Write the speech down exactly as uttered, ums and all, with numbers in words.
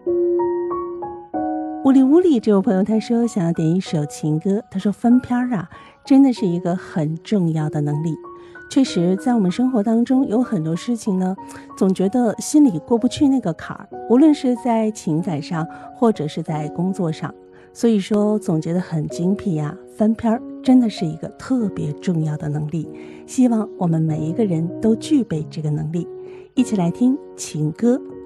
乌里乌里这位朋友他说想要点一首情歌，他说翻篇啊真的是一个很重要的能力。确实在我们生活当中有很多事情呢，总觉得心里过不去那个坎儿，无论是在情感上或者是在工作上，所以说总结得很精辟呀、啊。翻篇真的是一个特别重要的能力，希望我们每一个人都具备这个能力。一起来听情歌。